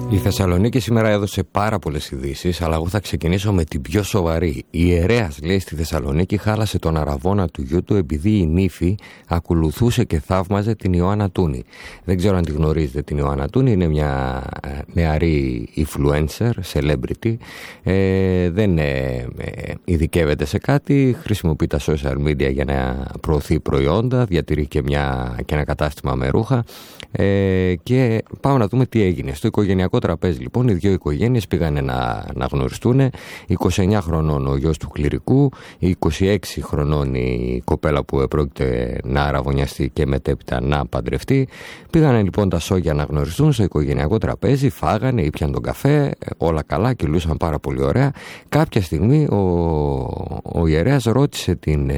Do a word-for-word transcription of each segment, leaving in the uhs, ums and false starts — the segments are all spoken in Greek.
Η Θεσσαλονίκη σήμερα έδωσε πάρα πολλές ειδήσεις, αλλά εγώ θα ξεκινήσω με την πιο σοβαρή. Η ιερέας, λέει, στη Θεσσαλονίκη χάλασε τον αραβώνα του γιού του επειδή η νύφη ακολουθούσε και θαύμαζε την Ιωάννα Τούνη. Δεν ξέρω αν τη γνωρίζετε την Ιωάννα Τούνη, είναι μια νεαρή influencer, celebrity, ε, δεν ε, ε, ειδικεύεται σε κάτι, χρησιμοποιεί τα social media για να προωθεί προϊόντα, διατηρεί και, μια, και ένα κατάστημα με ρούχα ε, και πάμε να δούμε τι έγινε. Στο οικογενειακό τραπέζι λοιπόν οι δύο οικογένειες πήγανε να, να γνωριστούν. είκοσι εννιά χρονών ο γιος του κληρικού, είκοσι έξι χρονών η κοπέλα που επρόκειται να αραβωνιαστεί και μετέπειτα να παντρευτεί. Πήγανε λοιπόν τα σόγια να γνωριστούν στο οικογενειακό τραπέζι, φάγανε, ήπιαν τον καφέ, όλα καλά, κυλούσαν πάρα πολύ ωραία. Κάποια στιγμή ο, ο ιερέας ρώτησε την,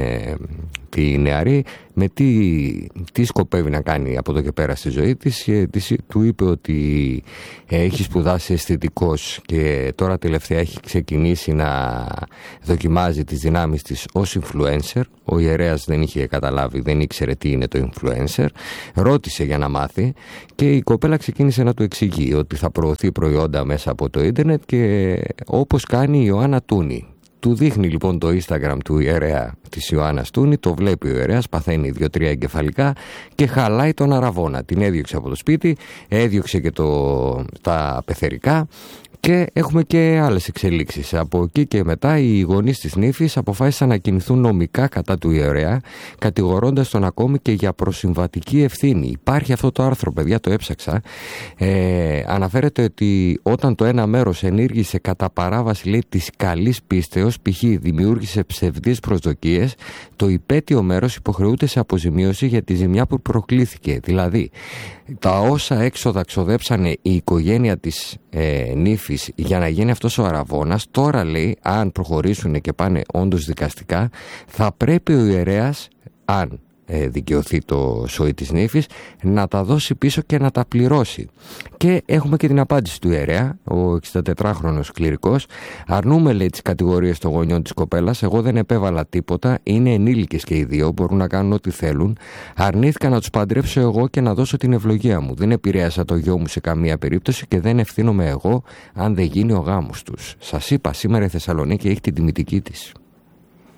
τη νεαρή με τι, τι σκοπεύει να κάνει από εδώ και πέρα στη ζωή της και της, του είπε ότι έχει σπουδάσει αισθητικός και τώρα τελευταία έχει ξεκινήσει να δοκιμάζει τις δυνάμεις της ως influencer. Ο ιερέας δεν είχε καταλάβει, δεν ήξερε τι είναι το influencer, ρώτησε για να μάθει και η κοπέλα ξεκίνησε να του εξηγεί ότι θα προωθεί προϊόντα μέσα από το ίντερνετ και όπως κάνει η Ιωάννα Τούνη. Του δείχνει λοιπόν το Instagram του ιερέα της Ιωάννας Τούνη, το βλέπει ο ιερέας, παθαίνει δύο-τρία εγκεφαλικά και χαλάει τον αραβώνα. Την έδιωξε από το σπίτι, έδιωξε και το, τα πεθερικά και έχουμε και άλλες εξελίξεις. Από εκεί και μετά οι γονείς της νύφης αποφάσισαν να κινηθούν νομικά κατά του ιερέα, κατηγορώντας τον ακόμη και για προσυμβατική ευθύνη. Υπάρχει αυτό το άρθρο, παιδιά, το έψαξα. Ε, αναφέρεται ότι όταν το ένα μέρος ενήργησε κατά παράβαση, λέει, της καλής πίστεως, π.χ. δημιούργησε ψευδείς προσδοκίες, το υπέτειο μέρος υποχρεούται σε αποζημίωση για τη ζημιά που προκλήθηκε. Δηλαδή, τα όσα έξοδα ξοδέψανε η οικογένεια της ε, νύφης για να γίνει αυτός ο αραβώνας, τώρα, λέει, αν προχωρήσουν και πάνε όντως δικαστικά, θα πρέπει ο ιερέας, αν ε, δικαιωθεί το σόι της νύφης, να τα δώσει πίσω και να τα πληρώσει. Και έχουμε και την απάντηση του ιερέα, ο εξηντατετράχρονος κληρικός. Αρνούμε, λέει, τις κατηγορίες των γονιών της κοπέλας. Εγώ δεν επέβαλα τίποτα. Είναι ενήλικες και οι δύο. Μπορούν να κάνουν ό,τι θέλουν. Αρνήθηκα να τους παντρέψω εγώ και να δώσω την ευλογία μου. Δεν επηρέασα το γιο μου σε καμία περίπτωση και δεν ευθύνομαι εγώ αν δεν γίνει ο γάμος τους. Σας είπα, σήμερα η Θεσσαλονίκη έχει την τιμητική της.